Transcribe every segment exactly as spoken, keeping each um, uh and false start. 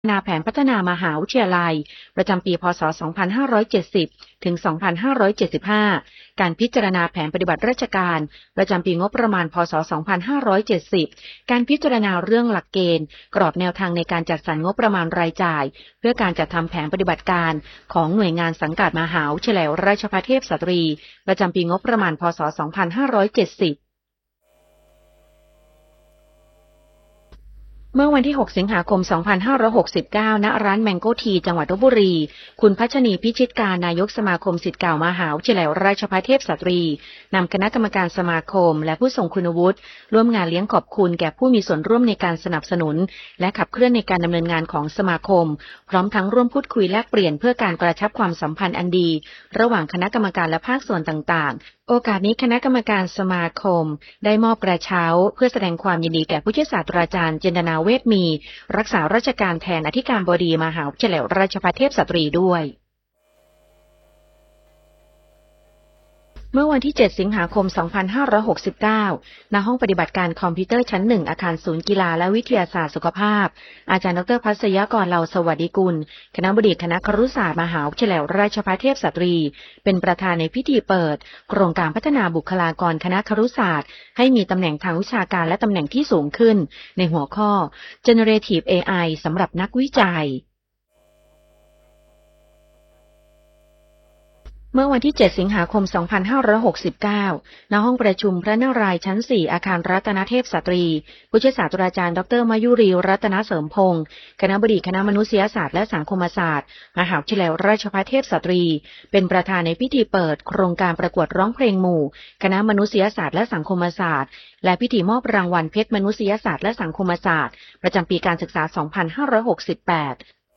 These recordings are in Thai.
นาแผนพัฒนามหาวิทยาลัยประจำปีพ.ศ. สองพันห้าร้อยเจ็ดสิบ ถึง สองพันห้าร้อยเจ็ดสิบห้า การพิจารณาแผนปฏิบัติราชการประจำปีงบประมาณพ.ศ. สองพันห้าร้อยเจ็ดสิบ การพิจารณาเรื่องหลักเกณฑ์กรอบแนวทางในการจัดสรรงบประมาณรายจ่ายเพื่อการจัดทำแผนปฏิบัติการของหน่วยงานสังกัดมหาวิทยาลัยราชภัฏเทพสตรีประจำปีงบประมาณพ.ศ. สองพันห้าร้อยเจ็ดสิบเมื่อวันที่ หก สิงหาคม สองพันห้าร้อยหกสิบเก้า ณ ร้านแมงโก้ทีจังหวัดลพบุรีคุณพัชนีพิชิตการนายกสมาคมศิษย์เก่ามหาวิทยาลัยราชภัฏเทพสตรีนำคณะกรรมการสมาคมและผู้ทรงคุณวุฒิร่วมงานเลี้ยงขอบคุณแก่ผู้มีส่วนร่วมในการสนับสนุนและขับเคลื่อนในการดำเนินงานของสมาคมพร้อมทั้งร่วมพูดคุยแลกเปลี่ยนเพื่อการกระชับความสัมพันธ์อันดีระหว่างคณะกรรมการและภาคส่วนต่างๆโอกาสนี้คณะกรรมการสมาคมได้มอบกระเช้าเพื่อแสดงความยินดีแก่ผู้ช่วยศาสตราจารย์จินตนาเวชมีรักษาราชการแทนอธิการบดีมหาวิทยาลัยราชภัฏเทพสตรีด้วยเมื่อวันที่ เจ็ด สิงหาคม สองพันห้าร้อยหกสิบเก้า ณ ห้องปฏิบัติการคอมพิวเตอร์ชั้นหนึ่งอาคารศูนย์กีฬาและวิทยาศาสตร์สุขภาพอาจารย์ดรภัสยกร เลาสวัสดิกุลคณบดีคณะครุศาสตร์มหาวิทยาลัยราชภัฏเทพสตรีเป็นประธานในพิธีเปิดโครงการพัฒนาบุคลากรคณะครุศาสตร์ให้มีตำแหน่งทางวิชาการและตำแหน่งที่สูงขึ้นในหัวข้อ Generative เอ ไอ สำหรับนักวิจัยเมื่อวันที่ เจ็ด สิงหาคม สองพันห้าร้อยหกสิบเก้า ณ ห้องประชุมพระนารายณ์ชั้น สี่ อาคารรัตนเทพสตรีผู้ช่วยศาสตราจารย์ดรมายุรีรัตนเสริมพงศ์คณบดีคณะมนุษยศาสตร์และสังคมศาสตร์มหาวิทยาลัยราชภัฏเทพสตรีเป็นประธานในพิธีเปิดโครงการประกวดร้องเพลงหมู่คณะมนุษยศาสตร์และสังคมศาสตร์และพิธีมอบรางวัลเพชรมนุษยศาสตร์และสังคมศาสตร์ประจำปีการศึกษา สองพันห้าร้อยหกสิบแปด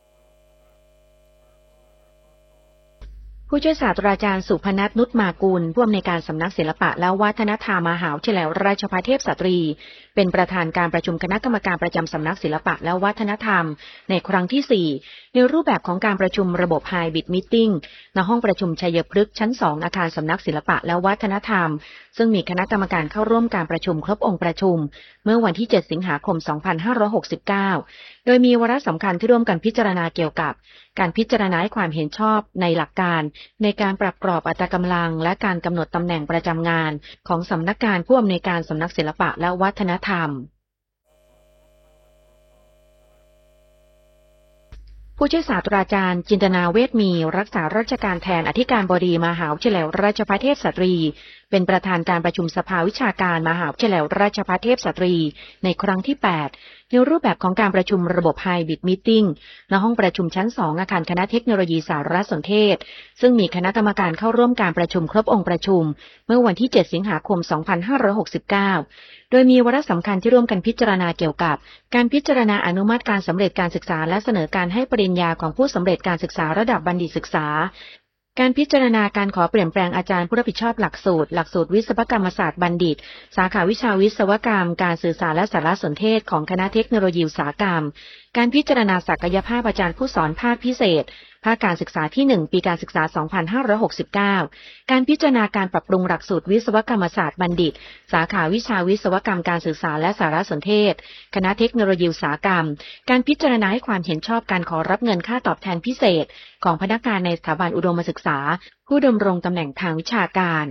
ผู้ช่วยศาสตราจารย์สุพนัส นุชมากุลผู้อำนวยการสำนักศิลปะและวัฒนธรรมมหาวิทยาลัยราชภัฏเทพสตรีเป็นประธานการประชุมคณะกรรมการประจำสำนักศิลปะและวัฒนธรรมในครั้งที่ สี่ในรูปแบบของการประชุมระบบ Hybrid Meeting ณ ห้องประชุมชัยพฤกษ์ชั้น สอง อาคารสำนักศิลปะและวัฒนธรรมซึ่งมีคณะกรรมการเข้าร่วมการประชุมครบองค์ประชุมเมื่อวันที่ เจ็ด สิงหาคม สองพันห้าร้อยหกสิบเก้า โดยมีวาระสำคัญที่ร่วมกันพิจารณาเกี่ยวกับการพิจารณาให้ความเห็นชอบในหลักการในการปรับกรอบอัตรากำลังและการกำหนดตำแหน่งประจำงานของสำนักงานผู้อำนวยการสำนักศิลปะและวัฒนธรรมผู้ช่วยศาสตราจารย์จินตนาเวชมีรักษาราชการแทนอธิการบดีมหาวิทยาลัยราชภัฏเทพสตรีเป็นประธานการประชุมสภาวิชาการมหาวิทยาลัยราชภัฏเทพสตรีในครั้งที่ แปดในรูปแบบของการประชุมระบบ Hybrid Meeting ณ ห้องประชุมชั้น สอง อาคารคณะเทคโนโลยีสารสนเทศซึ่งมีคณะกรรมการเข้าร่วมการประชุมครบองค์ประชุมเมื่อวันที่ เจ็ด สิงหาคม สองพันห้าร้อยหกสิบเก้า โดยมีวาระสำคัญที่ร่วมกันพิจารณาเกี่ยวกับการพิจารณาอนุมัติการสำเร็จการศึกษาและเสนอการให้ปริญญาของผู้สำเร็จการศึกษาระดับบัณฑิตศึกษาการพิจารณาการขอเปลี่ยนแปลงอาจารย์ผู้รับผิดชอบหลักสูตรหลักสูตรวิศวกรรมศาสตร์บัณฑิตสาขาวิชาวิศวกรรมการสื่อสารและสารสนเทศของคณะเทคโนโลยีอุตสาหกรรมการพิจารณาศักยภาพอาจารย์ผู้สอนภาคพิเศษภาคการศึกษาที่ หนึ่ง ปีการศึกษา สองพันห้าร้อยหกสิบเก้า การพิจารณาการปรับปรุงหลักสูตรวิศวกรรมศาสตร์บัณฑิตสาขาวิชาวิศวกรรมการสื่อสารและสารสนเทศคณะเทคโนโลยีอุตสาหกรรมการพิจารณาให้ความเห็นชอบการขอรับเงินค่าตอบแทนพิเศษของพนักงานในสถาบันอุดมศึกษาผู้ดำรงตำแหน่งทางวิชาการ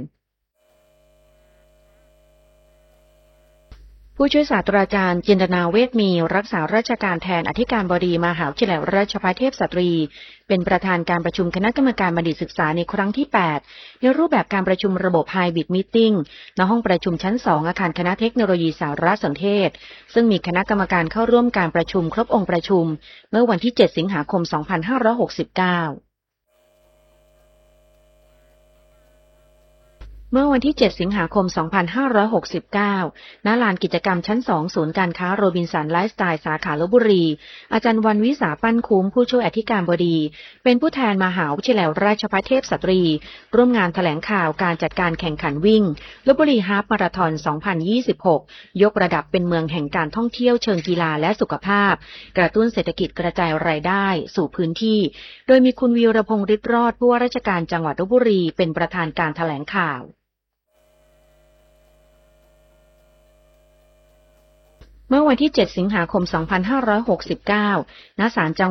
ผู้ช่วยศาสตราจารย์จินตนาเวชมีรักษาราชการแทนอธิการบดีมหาวิทยาลัยราชภัฏเทพสตรีเป็นประธานการประชุมคณะกรรมการบัณฑิตศึกษาในครั้งที่ แปดในรูปแบบการประชุมระบบ Hybrid Meeting ณ ห้องประชุมชั้น สอง อาคารคณะเทคโนโลยีสารสนเทศซึ่งมีคณะกรรมการเข้าร่วมการประชุมครบองค์ประชุมเมื่อวันที่ เจ็ด สิงหาคม สองพันห้าร้อยหกสิบเก้าเมื่อวันที่ เจ็ด สิงหาคม สองพันห้าร้อยหกสิบเก้า ณ ลานกิจกรรมชั้น สอง ศูนย์การค้าโรบินสันไลฟ์สไตล์สาขาลพบุรีอาจารย์วรรณวิสาปั้นคุ้มผู้ช่วยอธิการบดีเป็นผู้แทนมหาวิทยาลัยราชภัฏเทพสตรีร่วมงานแถลงข่าวการจัดการแข่งขันวิ่งลพบุรีฮาล์ฟมาราธอน สองพันยี่สิบหก ยกระดับเป็นเมืองแห่งการท่องเที่ยวเชิงกีฬาและสุขภาพกระตุ้นเศรษฐกิจกระจายรายได้สู่พื้นที่โดยมีคุณวีรพงษ์ฤทธิ์รอดผู้ว่าราชการจังหวัดลพบุรีเป็นประธานการแถลงข่าว เเมื่อวันที่ เจ็ด สิงหาคม สองพันห้าร้อยหกสิบเก้า ณ ศาลจัง